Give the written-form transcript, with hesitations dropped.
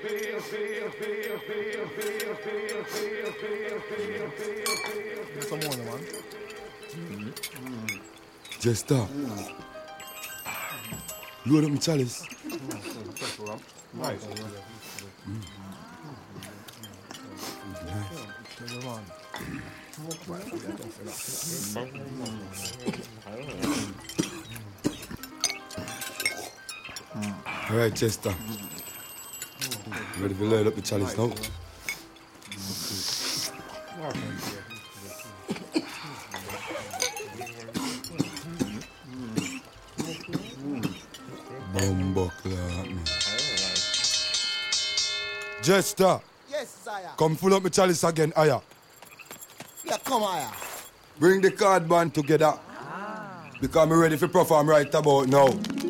Some more, man. Just stop. Load up my chalice. Nice. All right, Chester. Ready to load up the chalice now? Bumbuckler. Chester. Yes, sire. Come full up my chalice again, Aya. Yeah, come here. Bring the card band together. Because I'm ready to perform right about now.